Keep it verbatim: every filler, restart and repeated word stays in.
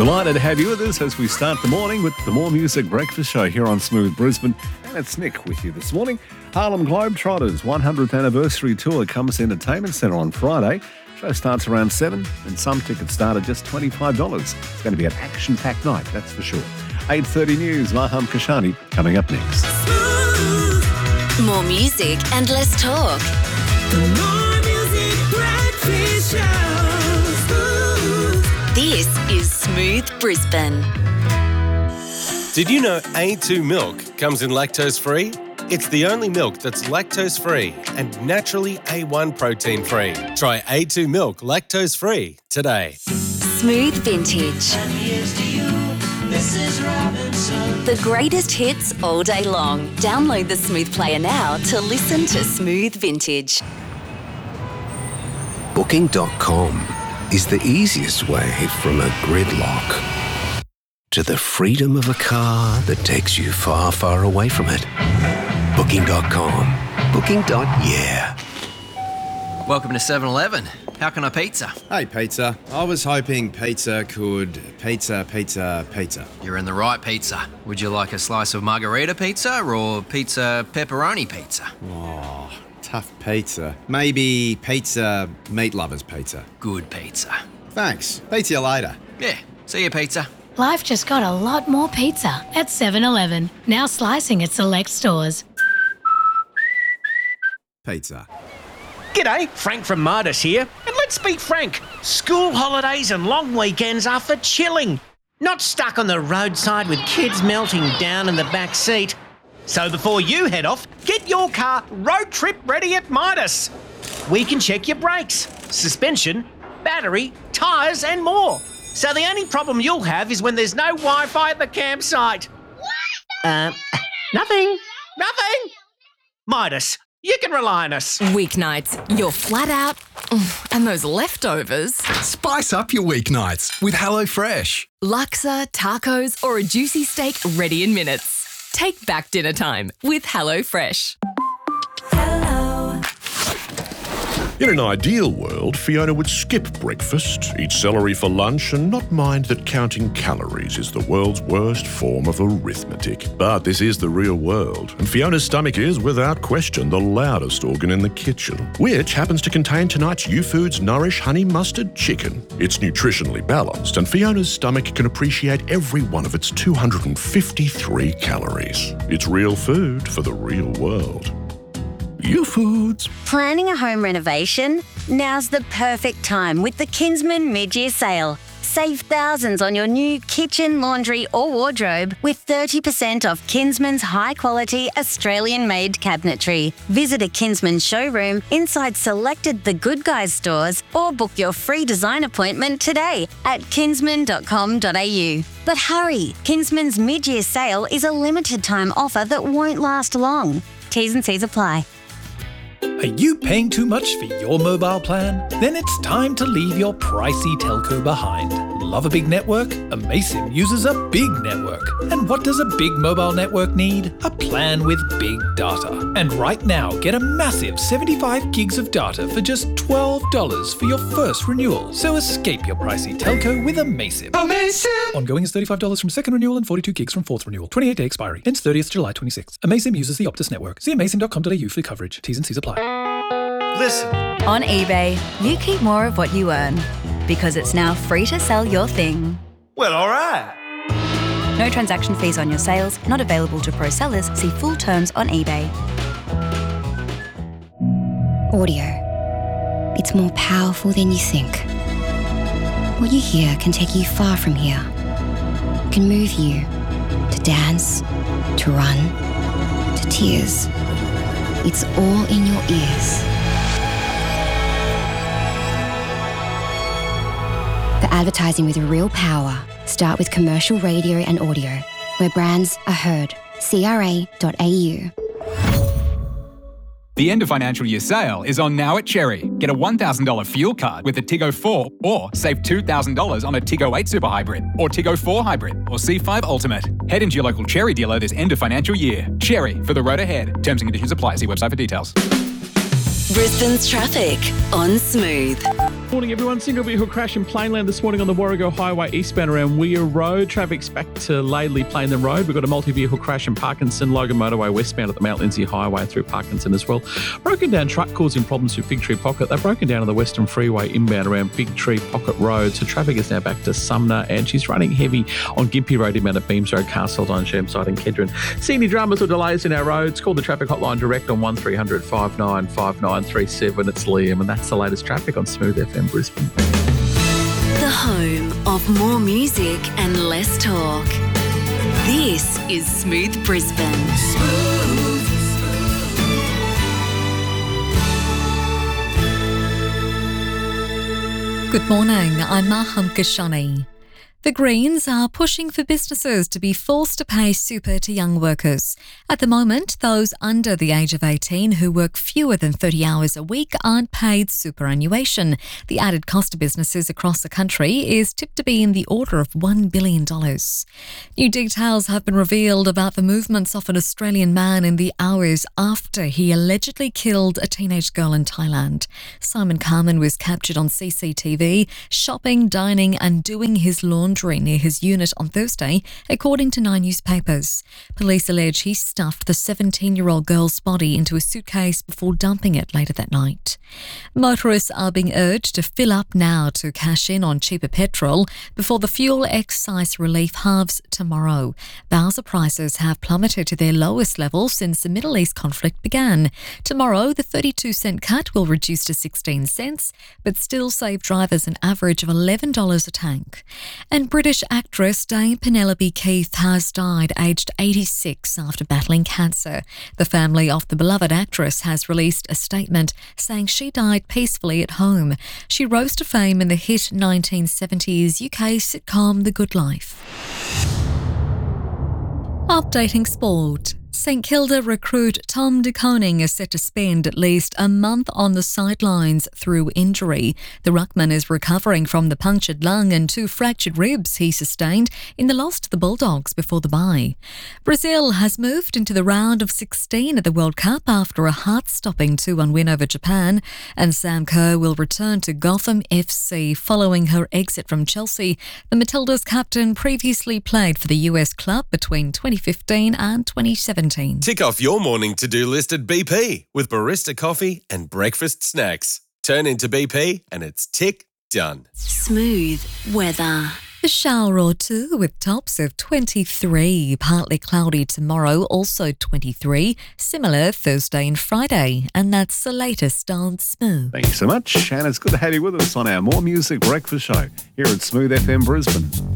Delighted to have you with us as we start the morning with the More Music Breakfast Show here on Smooth Brisbane. And it's Nick with you this morning. Harlem Globetrotters' one hundredth anniversary tour comes to Entertainment Centre on Friday. Show starts around seven and some tickets start at just twenty-five dollars. It's going to be an action-packed night, that's for sure. eight thirty News, Maham Kashani coming up next. More music and less talk. The More Music Breakfast Show. This is Smooth Brisbane. Did you know A two milk comes in lactose-free? It's the only milk that's lactose-free and naturally A one protein-free. Try A two milk lactose-free today. Smooth Vintage. And here's to you, Missus Robinson. The greatest hits all day long. Download the Smooth Player now to listen to Smooth Vintage. Booking dot com is the easiest way from a gridlock to the freedom of a car that takes you far, far away from it. Booking dot com. Booking. Yeah. Welcome to seven eleven. How can I pizza? Hey, pizza. I was hoping pizza could pizza, pizza, pizza. You're in the right pizza. Would you like a slice of margarita pizza or pizza pepperoni pizza? Oh, tough pizza. Maybe pizza meat lovers pizza. Good pizza. Thanks. Pizza you later. Yeah. See you, pizza. Life just got a lot more pizza at seven eleven. Now slicing at select stores. Pizza. G'day, Frank from Midas here. And let's be frank, school holidays and long weekends are for chilling, not stuck on the roadside with kids melting down in the back seat. So before you head off, get your car road trip ready at Midas. We can check your brakes, suspension, battery, tyres and more. So the only problem you'll have is when there's no Wi-Fi at the campsite. Uh, nothing, nothing. Midas, you can rely on us. Weeknights, you're flat out, and those leftovers. Spice up your weeknights with HelloFresh. Laksa, tacos, or a juicy steak ready in minutes. Take back dinner time with HelloFresh. In an ideal world, Fiona would skip breakfast, eat celery for lunch, and not mind that counting calories is the world's worst form of arithmetic. But this is the real world, and Fiona's stomach is, without question, the loudest organ in the kitchen, which happens to contain tonight's U-Foods Nourish Honey Mustard Chicken. It's nutritionally balanced, and Fiona's stomach can appreciate every one of its two hundred fifty-three calories. It's real food for the real world. U-Foods. Planning a home renovation? Now's the perfect time with the Kinsman mid-year sale. Save thousands on your new kitchen, laundry or wardrobe with thirty percent off Kinsman's high-quality Australian-made cabinetry. Visit a Kinsman showroom inside selected The Good Guys stores or book your free design appointment today at kinsman dot com dot a u. But hurry, Kinsman's mid-year sale is a limited-time offer that won't last long. T's and C's apply. Are you paying too much for your mobile plan? Then it's time to leave your pricey telco behind. Love a big network? Amaysim uses a big network. And what does a big mobile network need? A plan with big data. And right now, get a massive seventy-five gigs of data for just twelve dollars for your first renewal. So escape your pricey telco with Amaysim. Amaysim! Ongoing is thirty-five dollars from second renewal and forty-two gigs from fourth renewal. twenty-eight day expiry. Ends thirtieth July twenty-sixth. Amaysim uses the Optus network. See amaysim dot com dot a u for coverage. T's and C's apply. Listen. On eBay, you keep more of what you earn because it's now free to sell your thing. Well, all right. No transaction fees on your sales, not available to pro sellers. See full terms on eBay. Audio. It's more powerful than you think. What you hear can take you far from here. It can move you to dance, to run, to tears. It's all in your ears. For advertising with real power, start with commercial radio and audio, where brands are heard. C R A dot A U. The end of financial year sale is on now at Cherry. Get a one thousand dollars fuel card with the Tiggo four or save two thousand dollars on a Tiggo eight Super Hybrid or Tiggo four Hybrid or C five Ultimate. Head into your local Cherry dealer this end of financial year. Cherry, for the road ahead. Terms and conditions apply. See website for details. Brisbane's traffic on Smooth. Morning, everyone. Single vehicle crash in Plainland this morning on the Warrego Highway eastbound around Weir Road. Traffic's back to Laidley Plainland Road. We've got a multi-vehicle crash in Parkinson, Logan Motorway westbound at the Mount Lindsay Highway through Parkinson as well. Broken down truck causing problems with Big Tree Pocket. They've broken down on the Western Freeway inbound around Big Tree Pocket Road. So traffic is now back to Sumner, and she's running heavy on Gympie Road inbound at Beams Road, Castledine, Chermside and Kedron. See any dramas or delays in our roads? Call the traffic hotline direct on one three hundred five nine five nine three seven. It's Liam, and that's the latest traffic on Smooth F M Brisbane. The home of more music and less talk. This is Smooth Brisbane. Smooth. Good morning, I'm Maham Kashani. The Greens are pushing for businesses to be forced to pay super to young workers. At the moment, those under the age of eighteen who work fewer than thirty hours a week aren't paid superannuation. The added cost to businesses across the country is tipped to be in the order of one billion dollars. New details have been revealed about the movements of an Australian man in the hours after he allegedly killed a teenage girl in Thailand. Simon Carman was captured on C C T V, shopping, dining and doing his laundry near his unit on Thursday, according to Nine newspapers. Police allege he stuffed the seventeen-year-old girl's body into a suitcase before dumping it later that night. Motorists are being urged to fill up now to cash in on cheaper petrol before the fuel excise relief halves tomorrow. Bowser prices have plummeted to their lowest level since the Middle East conflict began. Tomorrow, the thirty-two cent cut will reduce to sixteen cents, but still save drivers an average of eleven dollars a tank. And British actress Dame Penelope Keith has died aged eighty-six after battling cancer. The family of the beloved actress has released a statement saying she died peacefully at home. She rose to fame in the hit nineteen seventies U K sitcom The Good Life. Updating sport. St Kilda recruit Tom De Koning is set to spend at least a month on the sidelines through injury. The ruckman is recovering from the punctured lung and two fractured ribs he sustained in the loss to the Bulldogs before the bye. Brazil has moved into the round of sixteen at the World Cup after a heart-stopping two one win over Japan, and Sam Kerr will return to Gotham F C following her exit from Chelsea. The Matildas captain previously played for the U S club between twenty fifteen and twenty seventeen. Tick off your morning to-do list at B P with barista coffee and breakfast snacks. Turn into B P and it's tick done. Smooth weather. A shower or two with tops of twenty-three. Partly cloudy tomorrow, also twenty-three. Similar Thursday and Friday. And that's the latest on Smooth. Thank you so much. And it's good to have you with us on our More Music Breakfast Show here at Smooth F M Brisbane.